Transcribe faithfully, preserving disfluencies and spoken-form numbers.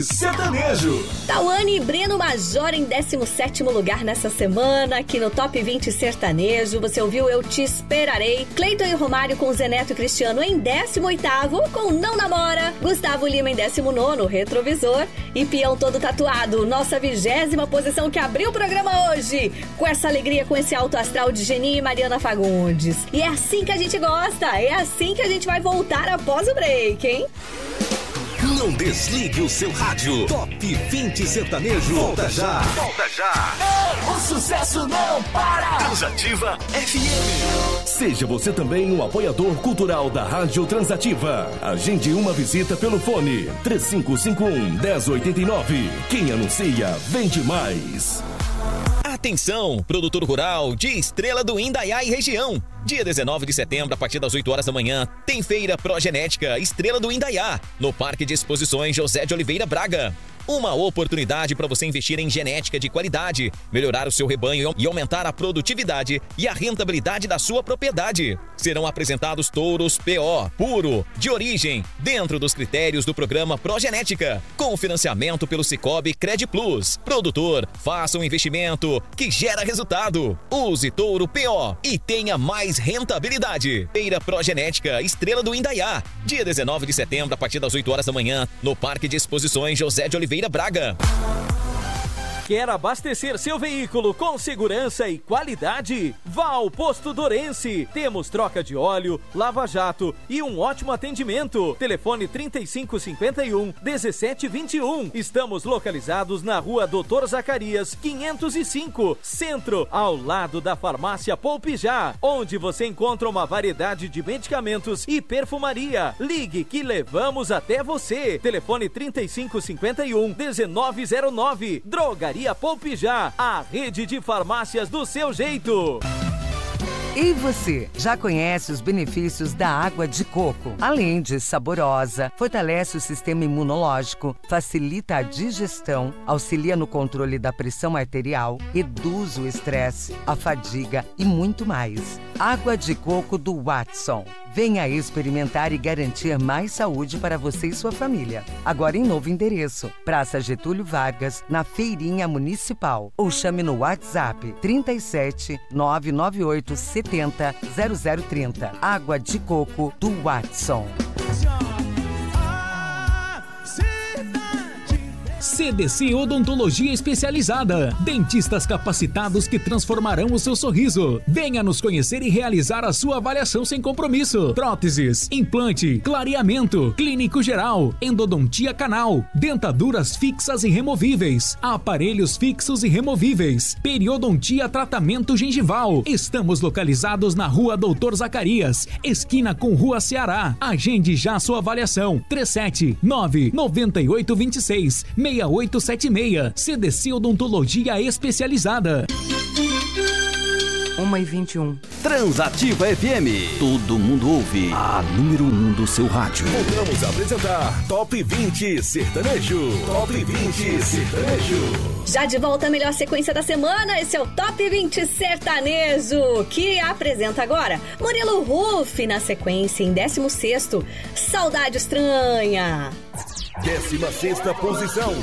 Sertanejo. Tawane e Breno Major em décimo sétimo lugar nessa semana, aqui no Top vinte Sertanejo. Você ouviu Eu Te Esperarei. Cleiton e Romário com Zé Neto e Cristiano em décimo oitavo, com Não Namora. Gustavo Lima em décimo nono, Retrovisor. E Peão Todo Tatuado, nossa vigésima posição que abriu o programa hoje. Com essa alegria, com esse alto astral de Geni e Mariana Fagundes. E é assim que a gente gosta, é assim que a gente vai voltar após o break, hein? Não desligue o seu rádio. Top vinte Sertanejo. Volta já. Volta já. O sucesso não para. Transativa F M. Seja você também um apoiador cultural da Rádio Transativa. Agende uma visita pelo fone três cinco cinco um, um zero oito nove. Quem anuncia, vende mais. Atenção, produtor rural de Estrela do Indaiá e região. Dia dezenove de setembro, a partir das oito horas da manhã, tem Feira Progenética Estrela do Indaiá, no Parque de Exposições José de Oliveira Braga. Uma oportunidade para você investir em genética de qualidade, melhorar o seu rebanho e aumentar a produtividade e a rentabilidade da sua propriedade. Serão apresentados touros P O, puro, de origem, dentro dos critérios do programa Progenética, com financiamento pelo Cicobi Cred Plus. Produtor, faça um investimento que gera resultado. Use touro P O e tenha mais rentabilidade. Feira Progenética Estrela do Indaiá, dia dezenove de setembro, a partir das oito horas da manhã, no Parque de Exposições José de Oliveira Braga. Quer abastecer seu veículo com segurança e qualidade? Vá ao Posto Dorense. Temos troca de óleo, lava-jato e um ótimo atendimento. Telefone trinta e cinco cinquenta e um, dezessete vinte e um. Estamos localizados na rua Doutor Zacarias, quinhentos e cinco, Centro, ao lado da farmácia Poupe Já, onde você encontra uma variedade de medicamentos e perfumaria. Ligue que levamos até você. Telefone trinta e cinco cinquenta e um, dezenove zero nove. Drogaria Poupe Já, a rede de farmácias do seu jeito. E você, já conhece os benefícios da água de coco? Além de saborosa, fortalece o sistema imunológico, facilita a digestão, auxilia no controle da pressão arterial, reduz o estresse, a fadiga e muito mais. Água de coco do Watson. Venha experimentar e garantir mais saúde para você e sua família. Agora em novo endereço, Praça Getúlio Vargas, na Feirinha Municipal. Ou chame no WhatsApp trinta e sete, nove nove oito setenta, zero zero trinta. Água de coco do Watson. C D C Odontologia Especializada. Dentistas capacitados que transformarão o seu sorriso. Venha nos conhecer e realizar a sua avaliação sem compromisso. Próteses, implante, clareamento, clínico geral, endodontia canal, dentaduras fixas e removíveis, aparelhos fixos e removíveis, periodontia tratamento gengival. Estamos localizados na Rua Doutor Zacarias, esquina com Rua Ceará. Agende já sua avaliação. trinta e sete, nove noventa e oito vinte e seis, seis oito sete seis. C D C Odontologia Especializada. uma e vinte e um. Transativa F M. Todo mundo ouve. A número um do seu rádio. Voltamos a apresentar Top vinte Sertanejo. Top vinte Sertanejo. Já de volta a melhor sequência da semana, esse é o Top vinte Sertanejo, que apresenta agora Murilo Huff na sequência em décimo sexto, Saudade Estranha. Décima sexta posição.